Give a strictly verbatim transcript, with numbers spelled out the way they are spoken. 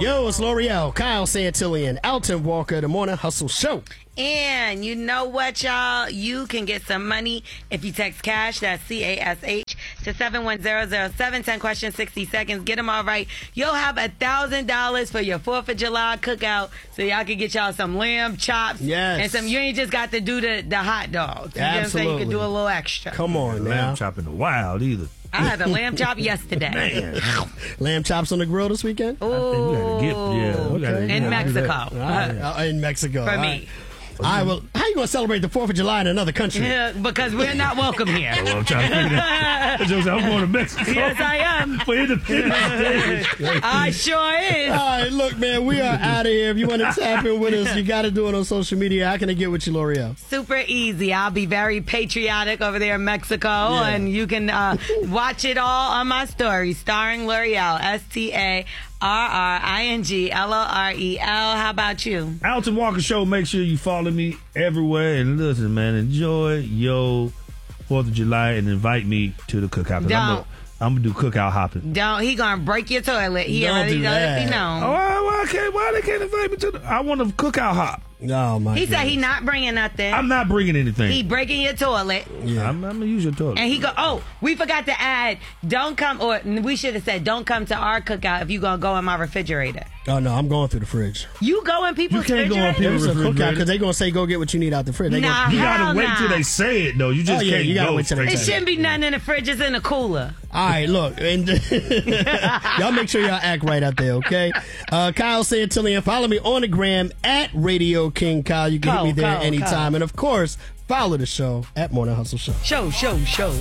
Yo, it's L'Oreal, Kyle Santillan, Alton Walker, the Morning Hustle Show. And you know what, y'all? You can get some money if you text cash, that's C A S H, to seven one zero zero seven. ten questions, sixty seconds. Get them all right. You'll have one thousand dollars for your fourth of July cookout, so y'all can get y'all some lamb chops. Yes. And some, you ain't just got to do the, the hot dogs. You know what I'm saying? You can do a little extra. Come on now. Lamb chop in the wild either. I had a lamb chop yesterday. Man. Lamb chops on the grill this weekend? Ooh. I think we gotta get, yeah. We gotta, In we gotta Mexico. do that. Uh, in Mexico. For all me. Right. All right, well, how you going to celebrate the fourth of July in another country? Yeah, because we're not welcome here. Well, I'm trying to figure that. I'm going to Mexico. Yes, I am. For Independence Day. I sure is. All right, look, man, we are out of here. If you want to tap in with us, you got to do it on social media. How can I get with you, L'Oreal? Super easy. I'll be very patriotic over there in Mexico, Yeah. and you can uh, watch it all on my story, starring L'Oreal, S T A R R I N G L O R E L. How about you? Alton Walker Show. Make sure you follow me everywhere. And listen, man, enjoy your fourth of July and invite me to the cookout. Don't. I'm going to do cookout hopping. Don't. He gonna break your toilet. He Don't already do let that. me know. Oh, why, why, can't, why they can't invite me to the... I want to cookout hop. Oh, my He goodness. said he not bringing nothing. I'm not bringing anything. He breaking your toilet. Yeah. I'm, I'm going to use your toilet. And he go, oh, we forgot to add, don't come, or we should have said, don't come to our cookout if you going to go in my refrigerator. Oh, no, I'm going through the fridge. You go in people's You can't go in refrigerator? people's- There's a cookout refrigerator. because they're going to say go get what you need out the fridge. They Nah. gonna, You Hell gotta wait nah. till they say it, though. You just Oh, yeah, can't you gotta go wait till they straight It say to shouldn't be nothing in the fridge, it's in the cooler. all right, look. And y'all make sure y'all act right out there, okay? Uh, Kyle Santillan, follow me on the gram at Radio King Kyle. You can hit Cole, me there Cole, anytime. Cole. And, of course, follow the show at Morning Hustle Show. Show, show, show.